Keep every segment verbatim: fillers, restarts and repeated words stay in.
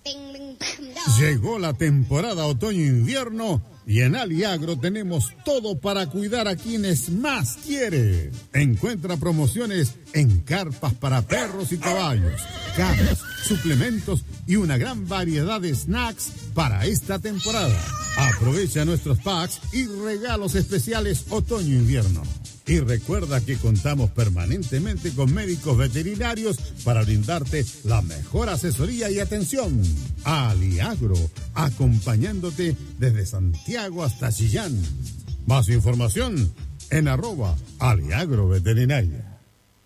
Llegó la temporada otoño-invierno y en Aliagro tenemos todo para cuidar a quienes más quiere. Encuentra promociones en carpas para perros y caballos, camas, suplementos y una gran variedad de snacks para esta temporada. Aprovecha nuestros packs y regalos especiales otoño-invierno. Y recuerda que contamos permanentemente con médicos veterinarios para brindarte la mejor asesoría y atención. Aliagro, acompañándote desde Santiago hasta Chillán. Más información en arroba Aliagro Veterinaria.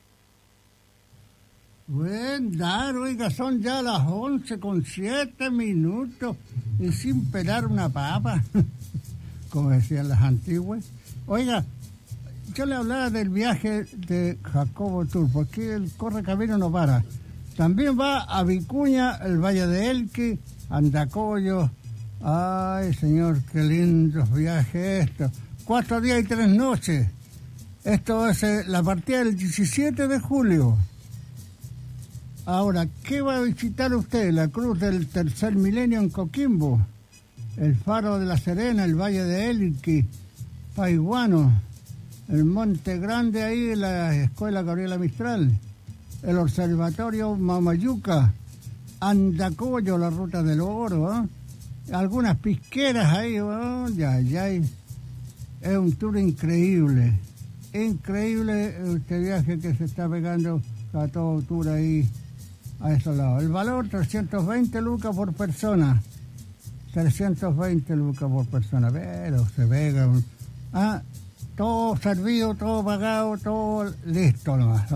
Buen dar, oiga, son ya las once con siete minutos y sin pelar una papa, como decían las antiguas. Oiga, yo le hablaba del viaje de Jacobo Tour, porque el Correcamino no para. También va a Vicuña, el Valle de Elqui, Andacollo. Ay, señor, qué lindos viajes estos. Cuatro días y tres noches. Esto es eh, la partida del diecisiete de julio. Ahora, ¿qué va a visitar usted? La Cruz del Tercer Milenio en Coquimbo, el Faro de la Serena, el Valle de Elqui, Paiguano, el Monte Grande ahí, la Escuela Gabriela Mistral, el Observatorio Mamayuca, Andacollo, la Ruta del Oro, ¿eh? Algunas pisqueras ahí, ¿eh? ya, ya hay. Es un tour increíble, increíble este viaje que se está pegando a todo tour ahí a esos lados. El valor, trescientos veinte lucas por persona, trescientos veinte lucas por persona, pero se pega, un... ah, todo servido, todo pagado, todo listo nomás.